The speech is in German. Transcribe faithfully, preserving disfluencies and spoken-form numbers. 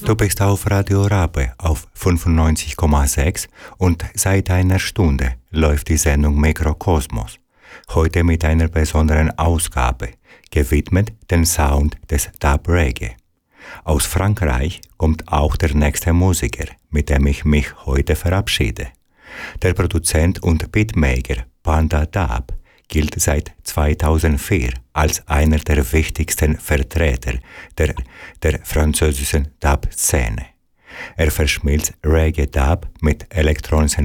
Du bist auf Radio Rabe auf fünfundneunzig Komma sechs und seit einer Stunde läuft die Sendung Mikrokosmos. Heute mit einer besonderen Ausgabe, gewidmet dem Sound des Dub Reggae. Aus Frankreich kommt auch der nächste Musiker, mit dem ich mich heute verabschiede. Der Produzent und Beatmaker Panda Dub gilt seit zweitausendvier als einer der wichtigsten Vertreter der, der französischen Dub-Szene. Er verschmilzt Reggae-Dub mit elektronischen